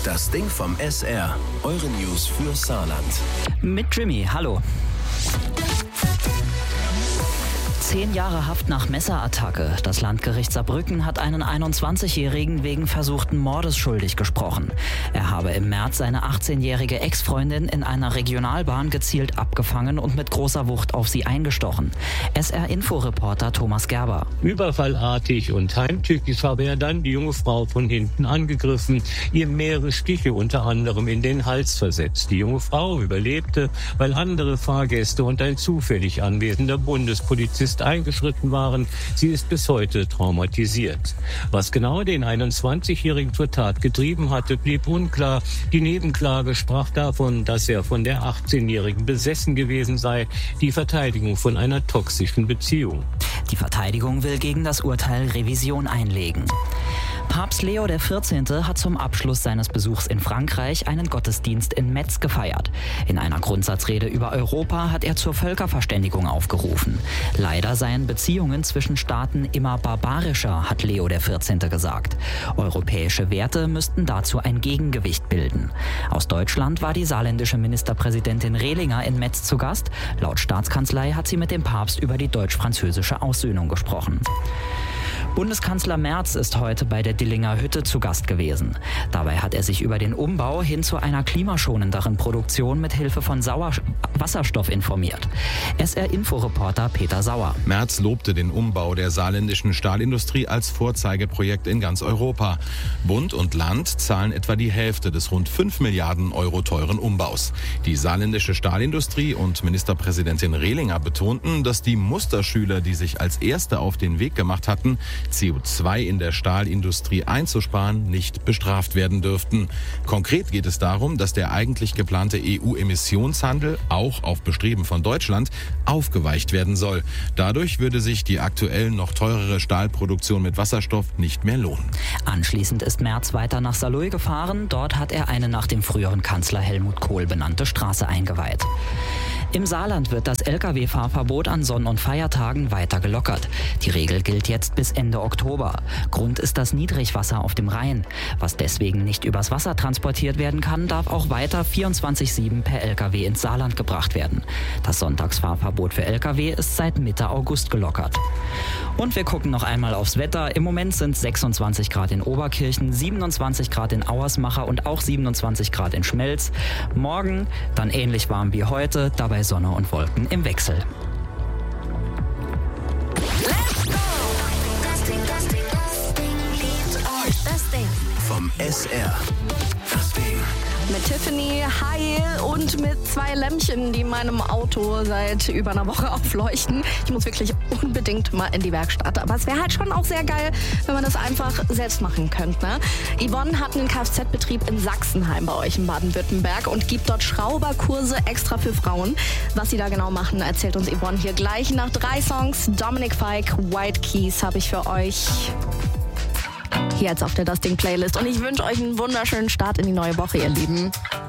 Das Ding vom SR. Eure News für Saarland. Mit Jimmy, hallo. 10 Jahre Haft nach Messerattacke. Das Landgericht Saarbrücken hat einen 21-Jährigen wegen versuchten Mordes schuldig gesprochen. Er habe im März seine 18-jährige Ex-Freundin in einer Regionalbahn gezielt abgefangen und mit großer Wucht auf sie eingestochen. SR-Info-Reporter Thomas Gerber. Überfallartig und heimtückisch habe er dann die junge Frau von hinten angegriffen, ihr mehrere Stiche unter anderem in den Hals versetzt. Die junge Frau überlebte, weil andere Fahrgäste und ein zufällig anwesender Bundespolizist eingeschritten waren. Sie ist bis heute traumatisiert. Was genau den 21-Jährigen zur Tat getrieben hatte, blieb unklar. Die Nebenklage sprach davon, dass er von der 18-Jährigen besessen gewesen sei. Die Verteidigung von einer toxischen Beziehung. Die Verteidigung will gegen das Urteil Revision einlegen. Papst Leo XIV. Hat zum Abschluss seines Besuchs in Frankreich einen Gottesdienst in Metz gefeiert. In einer Grundsatzrede über Europa hat er zur Völkerverständigung aufgerufen. Leider seien Beziehungen zwischen Staaten immer barbarischer, hat Leo XIV. Gesagt. Europäische Werte müssten dazu ein Gegengewicht bilden. Aus Deutschland war die saarländische Ministerpräsidentin Rehlinger in Metz zu Gast. Laut Staatskanzlei hat sie mit dem Papst über die deutsch-französische Aussöhnung gesprochen. Bundeskanzler Merz ist heute bei der Dillinger Hütte zu Gast gewesen. Dabei hat er sich über den Umbau hin zu einer klimaschonenderen Produktion mit Hilfe von Wasserstoff informiert. SR-Info-Reporter Peter Sauer. Merz lobte den Umbau der saarländischen Stahlindustrie als Vorzeigeprojekt in ganz Europa. Bund und Land zahlen etwa die Hälfte des rund 5 Milliarden Euro teuren Umbaus. Die saarländische Stahlindustrie und Ministerpräsidentin Rehlinger betonten, dass die Musterschüler, die sich als Erste auf den Weg gemacht hatten, CO2 in der Stahlindustrie einzusparen, nicht bestraft werden dürften. Konkret geht es darum, dass der eigentlich geplante EU-Emissionshandel, auch auf Bestreben von Deutschland, aufgeweicht werden soll. Dadurch würde sich die aktuell noch teurere Stahlproduktion mit Wasserstoff nicht mehr lohnen. Anschließend ist Merz weiter nach Saarlouis gefahren. Dort hat er eine nach dem früheren Kanzler Helmut Kohl benannte Straße eingeweiht. Im Saarland wird das Lkw-Fahrverbot an Sonn- und Feiertagen weiter gelockert. Die Regel gilt jetzt bis Ende Oktober. Grund ist das Niedrigwasser auf dem Rhein. Was deswegen nicht übers Wasser transportiert werden kann, darf auch weiter 24/7 per Lkw ins Saarland gebracht werden. Das Sonntagsfahrverbot für Lkw ist seit Mitte August gelockert. Und wir gucken noch einmal aufs Wetter. Im Moment sind 26 Grad in Oberkirchen, 27 Grad in Auersmacher und auch 27 Grad in Schmelz. Morgen dann ähnlich warm wie heute, dabei Sonne und Wolken im Wechsel. Let's go! Das Ding vom SR. Das Ding. Mit Tiffany, Heil und mit 2 Lämpchen, die in meinem Auto seit über einer Woche aufleuchten. Ich muss wirklich unbedingt mal in die Werkstatt. Aber es wäre halt schon auch sehr geil, wenn man das einfach selbst machen könnte. Ne? Yvonne hat einen Kfz-Betrieb in Sachsenheim bei euch in Baden-Württemberg und gibt dort Schrauberkurse extra für Frauen. Was sie da genau machen, erzählt uns Yvonne hier gleich nach 3 Songs. Dominic Fike, White Keys habe ich für euch hier jetzt auf der Das Ding Playlist. Und ich wünsche euch einen wunderschönen Start in die neue Woche, ihr Lieben.